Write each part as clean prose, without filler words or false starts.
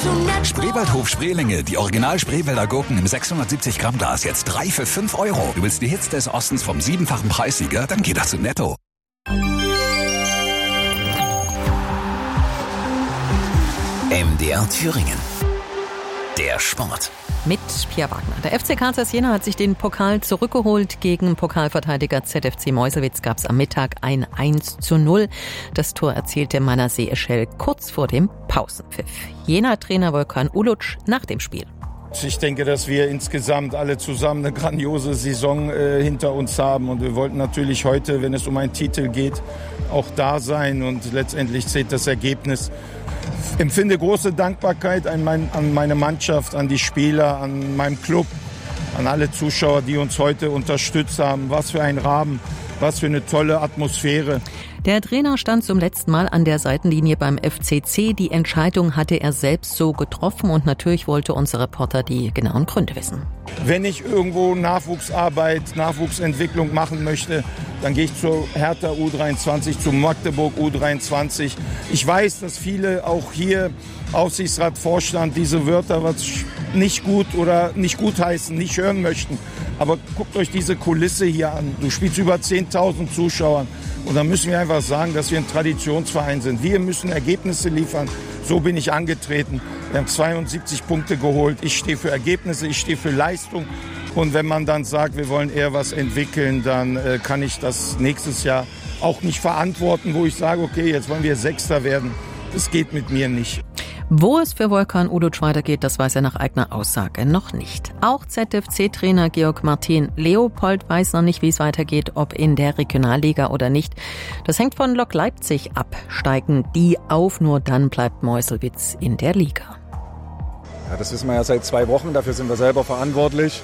Spreewaldhof Spreelinge, die Original Spreewälder Gurken im 670 Gramm Glas, jetzt 3 für 5 €. Du willst die Hits des Ostens vom 7-fachen Preissieger? Dann geh doch zu Netto. MDR Thüringen. Der Sport. Mit Pia Wagner. Der FC Kansas Jena hat sich den Pokal zurückgeholt. Gegen Pokalverteidiger ZFC Meuselwitz gab es am Mittag ein 1:0. Das Tor erzielte Manasseh Eschel kurz vor dem Pausenpfiff. Jena-Trainer Volkan Uluc nach dem Spiel. Ich denke, dass wir insgesamt alle zusammen eine grandiose Saison hinter uns haben. Und wir wollten natürlich heute, wenn es um einen Titel geht, auch da sein. Und letztendlich zählt das Ergebnis. Ich empfinde große Dankbarkeit an meine Mannschaft, an die Spieler, an meinen Club, an alle Zuschauer, die uns heute unterstützt haben. Was für ein Rahmen, was für eine tolle Atmosphäre. Der Trainer stand zum letzten Mal an der Seitenlinie beim FCC. Die Entscheidung hatte er selbst so getroffen und natürlich wollte unser Reporter die genauen Gründe wissen. Wenn ich irgendwo Nachwuchsarbeit, Nachwuchsentwicklung machen möchte, dann gehe ich zur Hertha U23, zu Magdeburg U23. Ich weiß, dass viele auch hier Aufsichtsrat, Vorstand diese Wörter was nicht gut oder nicht gutheißen, nicht hören möchten. Aber guckt euch diese Kulisse hier an. Du spielst über 10.000 Zuschauern. Und dann müssen wir einfach sagen, dass wir ein Traditionsverein sind. Wir müssen Ergebnisse liefern. So bin ich angetreten. Wir haben 72 Punkte geholt. Ich stehe für Ergebnisse, ich stehe für Leistung. Und wenn man dann sagt, wir wollen eher was entwickeln, dann kann ich das nächstes Jahr auch nicht verantworten, wo ich sage, okay, jetzt wollen wir Sechster werden. Das geht mit mir nicht. Wo es für Volkan Uluc weitergeht, das weiß er nach eigener Aussage noch nicht. Auch ZFC-Trainer Georg Martin Leopold weiß noch nicht, wie es weitergeht, ob in der Regionalliga oder nicht. Das hängt von Lok Leipzig ab. Steigen die auf, nur dann bleibt Meuselwitz in der Liga. Ja, das wissen wir ja seit 2 Wochen, dafür sind wir selber verantwortlich.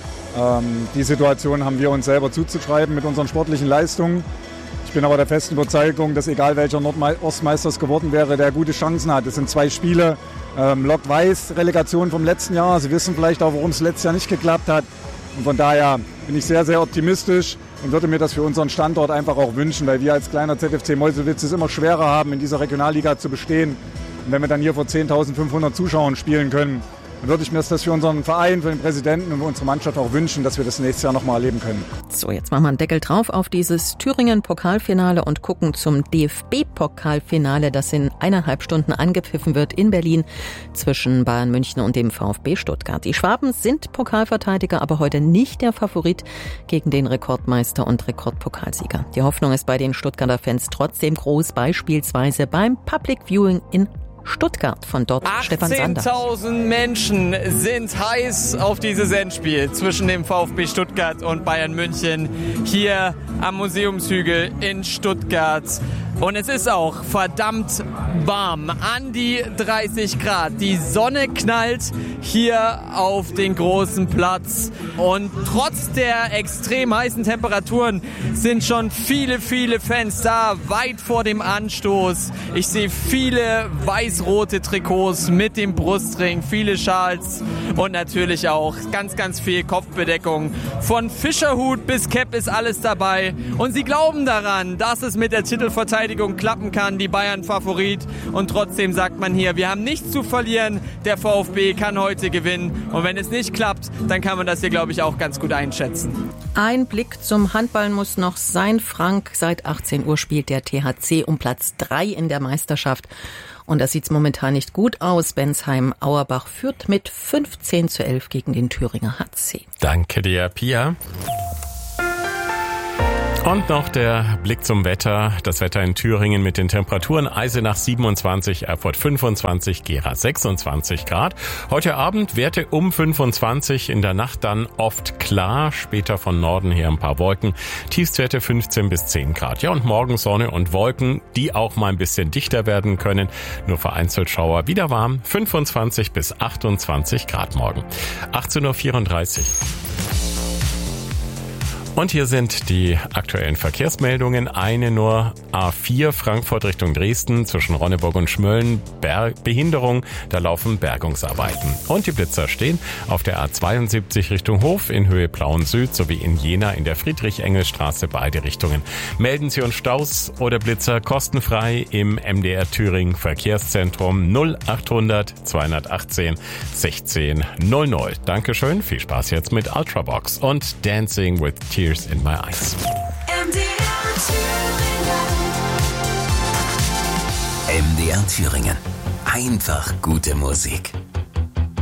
Die Situation haben wir uns selber zuzuschreiben mit unseren sportlichen Leistungen. Ich bin aber der festen Überzeugung, dass egal welcher Ostmeister es geworden wäre, der gute Chancen hat. Es sind 2 Spiele. Lok weiß, Relegation vom letzten Jahr. Sie wissen vielleicht auch, warum es letztes Jahr nicht geklappt hat. Und von daher bin ich sehr, sehr optimistisch und würde mir das für unseren Standort einfach auch wünschen, weil wir als kleiner ZFC Meuselwitz es immer schwerer haben, in dieser Regionalliga zu bestehen. Und wenn wir dann hier vor 10.500 Zuschauern spielen können, dann würde ich mir das für unseren Verein, für den Präsidenten und für unsere Mannschaft auch wünschen, dass wir das nächstes Jahr nochmal erleben können. So, jetzt machen wir einen Deckel drauf auf dieses Thüringen-Pokalfinale und gucken zum DFB-Pokalfinale, das in 1,5 Stunden angepfiffen wird in Berlin zwischen Bayern München und dem VfB Stuttgart. Die Schwaben sind Pokalverteidiger, aber heute nicht der Favorit gegen den Rekordmeister und Rekordpokalsieger. Die Hoffnung ist bei den Stuttgarter Fans trotzdem groß, beispielsweise beim Public Viewing in Stuttgart, von dort Stefan Sander. 18.000 Menschen sind heiß auf dieses Endspiel zwischen dem VfB Stuttgart und Bayern München hier am Museumshügel in Stuttgart. Und es ist auch verdammt warm, an die 30 Grad. Die Sonne knallt hier auf den großen Platz. Und trotz der extrem heißen Temperaturen sind schon viele, viele Fans da, weit vor dem Anstoß. Ich sehe viele weiß-rote Trikots mit dem Brustring, viele Schals und natürlich auch ganz, ganz viel Kopfbedeckung. Von Fischerhut bis Cap ist alles dabei. Und sie glauben daran, dass es mit der Titelverteidigung klappen kann, die Bayern Favorit. Und trotzdem sagt man hier, wir haben nichts zu verlieren. Der VfB kann heute gewinnen. Und wenn es nicht klappt, dann kann man das hier, glaube ich, auch ganz gut einschätzen. Ein Blick zum Handball muss noch sein. Frank, seit 18 Uhr spielt der THC um Platz 3 in der Meisterschaft. Und da sieht's momentan nicht gut aus. Bensheim-Auerbach führt mit 15:11 gegen den Thüringer HC. Danke dir, Pia. Und noch der Blick zum Wetter. Das Wetter in Thüringen mit den Temperaturen: Eisenach 27, Erfurt 25, Gera 26 Grad. Heute Abend Werte um 25, in der Nacht dann oft klar, später von Norden her ein paar Wolken. Tiefstwerte 15 bis 10 Grad. Ja, und morgen Sonne und Wolken, die auch mal ein bisschen dichter werden können. Nur vereinzelt Schauer, wieder warm, 25 bis 28 Grad morgen. 18:34 Uhr. Und hier sind die aktuellen Verkehrsmeldungen. Eine nur A4 Frankfurt Richtung Dresden zwischen Ronneburg und Schmölln. Behinderung, da laufen Bergungsarbeiten. Und die Blitzer stehen auf der A72 Richtung Hof in Höhe Plauen Süd sowie in Jena in der Friedrich-Engels-Straße beide Richtungen. Melden Sie uns Staus oder Blitzer kostenfrei im MDR Thüringen Verkehrszentrum 0800 218 16 00. Dankeschön, viel Spaß jetzt mit Ultrabox und Dancing with Tears in My Eyes. MDR Thüringen. Einfach gute Musik.